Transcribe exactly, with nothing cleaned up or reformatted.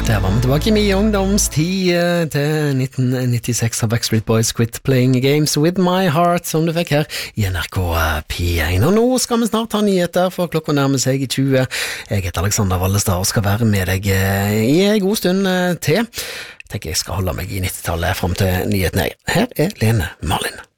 Der var vi tilbake i min ungdomstid eh, til nitten nittiseks av Backstreet Boys Quit Playing Games With My Heart, som du fikk her i N R K P én. Og nå skal vi snart ha nyheter, for klokka nærmer seg i tjue. Jeg heter Alexander Vallestad og skal være med deg eh, i en god stund eh, til. Tenker jeg skal holde meg i nittitallet frem til nyhetene. Her er Lene Marlin.